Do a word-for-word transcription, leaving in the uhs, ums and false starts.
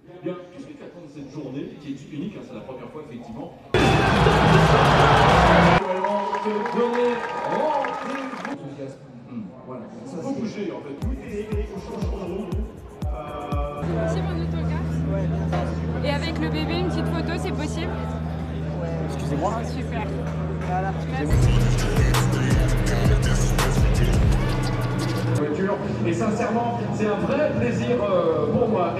Bien, qu'est-ce que tu attends de cette journée qui est unique, hein, c'est la première fois effectivement. Te donner rendez-vous. Enthousiasme. Hum. Voilà. Ça Ça, faut c'est- bouger en fait. Possible un autographe? Ouais, bien sûr. Et avec le bébé, une petite photo, c'est possible? Excusez-moi. Oh, super. Voilà. Merci. Et sincèrement, c'est un vrai plaisir euh, pour moi.